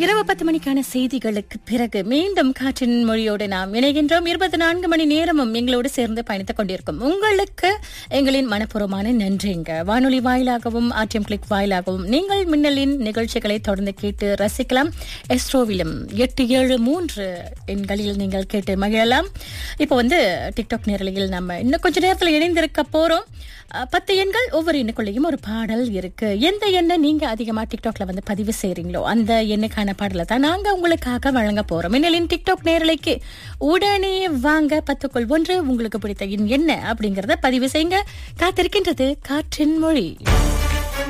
இரவு 10 மணிக்கான செய்திகளுக்கு பிறகு மீண்டும் காற்றின் மொழியோடு நாம் இணைகின்றோம். 24 மணி நேரமும் எங்களோடு சேர்ந்து பயணித்துக் கொண்டிருக்கும் உங்களுக்கு எங்களின் மனப்பூர்வமான நன்றிங்க. வானொலி வாயிலாகவும் ஆர்டிஎம் கிளிக் வாயிலாகவும் நீங்கள் மின்னலின் நிகழ்ச்சிகளை தொடர்ந்து கேட்டு ரசிக்கலாம். எஸ்ட்ரோவிலும் 873 எண்களில் நீங்கள் கேட்டு மகிழலாம். இப்போ டிக்டாக் நேரலையில் நம்ம இன்னும் கொஞ்ச நேரத்தில் இணைந்திருக்க போறோம். 10 எண்கள், ஒவ்வொரு எண்ணுக்குள்ளேயும் ஒரு பாடல் இருக்கு. எந்த எண்ணை நீங்க அதிகமா டிக்டாக்ல பதிவு செய்றீங்களோ அந்த எண்ணுக்கான பாடலை தான் நாங்க உங்களுக்காக வழங்க போறோம். மின்னலின் டிக்டாக் நேரலைக்கு உடனே வாங்க. 10க்குள் 1 உங்களுக்கு பிடித்த எண் என்ன அப்படிங்கறத பதிவு செய்யுங்க. காத்திருக்கின்றது காற்றின் மொழி.